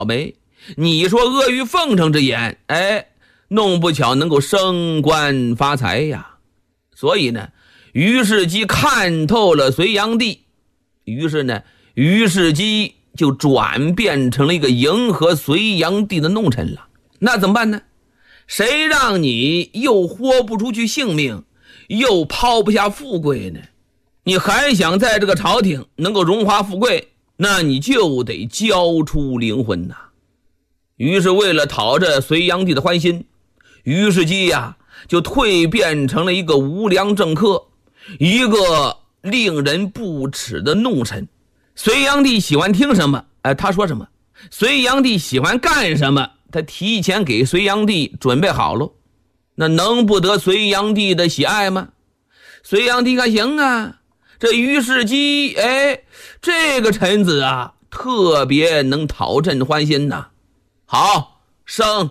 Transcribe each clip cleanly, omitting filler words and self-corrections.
呗。你说阿谀奉承之言，弄不巧能够升官发财呀。所以呢，于世基看透了隋炀帝，于是呢，于世基就转变成了一个迎合隋炀帝的弄臣了。那怎么办呢？谁让你又豁不出去性命，又抛不下富贵呢？你还想在这个朝廷能够荣华富贵，那你就得交出灵魂呐。于是为了讨着隋炀帝的欢心，于世基呀就蜕变成了一个无良政客，一个令人不齿的弄臣。隋炀帝喜欢听什么，他说什么；隋炀帝喜欢干什么，他提前给隋炀帝准备好了。那能不得隋炀帝的喜爱吗？隋炀帝看行啊，这于世基，这个臣子啊，特别能讨朕欢心呐。好，升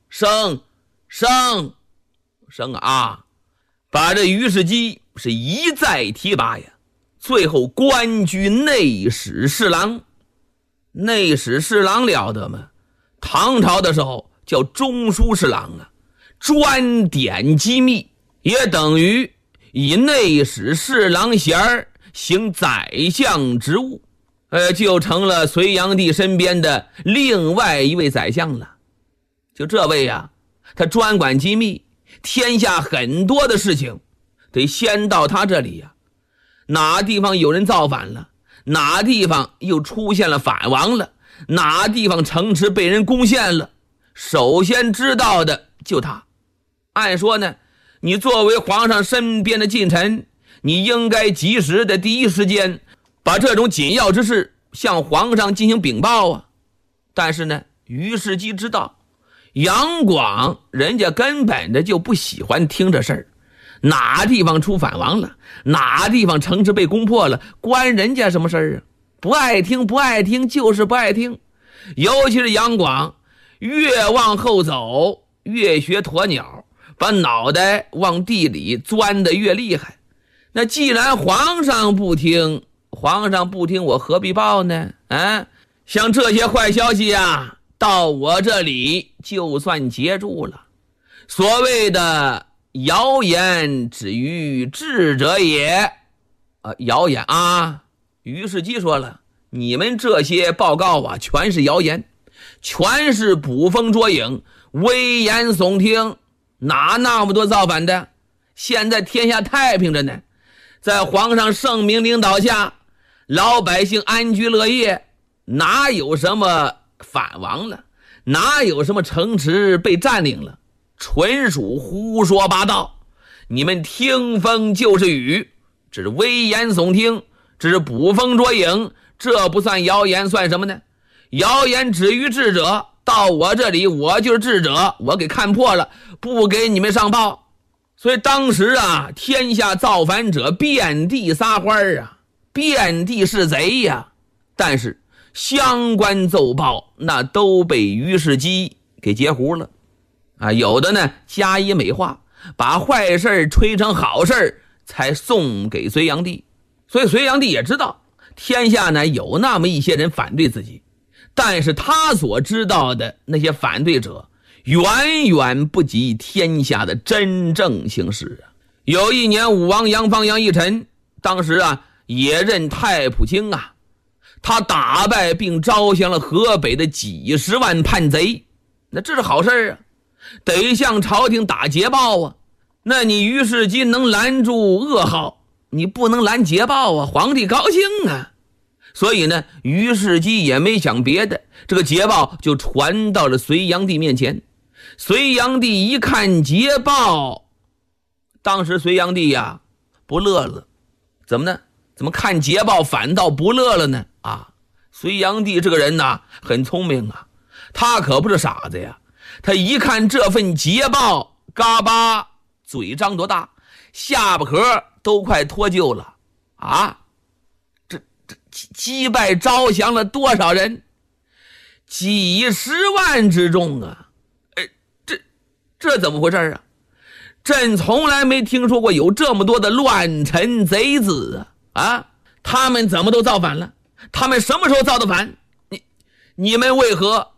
啊！把这于世基是一再提拔呀，最后官居内史侍郎。内史侍郎了得吗？唐朝的时候叫中书侍郎啊，专点机密，也等于以内史侍郎衔行宰相职务，就成了隋炀帝身边的另外一位宰相了。就这位啊，他专管机密，天下很多的事情得先到他这里呀。哪地方有人造反了，哪地方又出现了反王了，哪地方城池被人攻陷了，首先知道的就他。按说呢，你作为皇上身边的近臣，你应该及时的第一时间把这种紧要之事向皇上进行禀报啊。但是呢，于世基知道杨广人家根本的就不喜欢听这事儿，哪地方出反王了，哪地方城池被攻破了，关人家什么事儿啊？不爱听就是不爱听。尤其是杨广越往后走越学鸵鸟，把脑袋往地里钻得越厉害。那既然皇上不听，我何必报呢？像这些坏消息啊，到我这里就算截住了。所谓的谣言止于智者也。谣言啊，于世基说了，你们这些报告啊，全是谣言，全是捕风捉影，危言耸听，哪那么多造反的？现在天下太平着呢，在皇上圣明领导下，老百姓安居乐业，哪有什么反王了，哪有什么城池被占领了，纯属胡说八道。你们听风就是雨，这是危言耸听，这是捕风捉影，这不算谣言算什么呢？谣言止于智者，到我这里我就是智者，我给看破了，不给你们上报。所以当时啊，天下造反者遍地撒欢啊，遍地是贼呀。但是相关奏报那都被于世基给截胡了啊，有的呢加以美化，把坏事吹成好事，才送给隋炀帝。所以隋炀帝也知道天下呢有那么一些人反对自己，但是他所知道的那些反对者远远不及天下的真正形势啊。有一年武王杨方杨义臣当时啊也任太仆卿啊，他打败并招降了河北的几十万叛贼，那这是好事啊，得向朝廷打捷报啊。那你于世基能拦住噩耗，你不能拦捷报啊，皇帝高兴啊。所以呢，于世基也没想别的，这个捷报就传到了隋炀帝面前。隋炀帝一看捷报，当时隋炀帝呀不乐了。怎么呢？怎么看捷报反倒不乐了呢？隋炀帝这个人呢很聪明啊，他可不是傻子呀。他一看这份捷报，嘎巴嘴张多大，下巴壳都快脱臼了啊！这击败招降了多少人？几十万之众啊！这怎么回事啊？朕从来没听说过有这么多的乱臣贼子啊！他们怎么都造反了？他们什么时候造的反？你们为何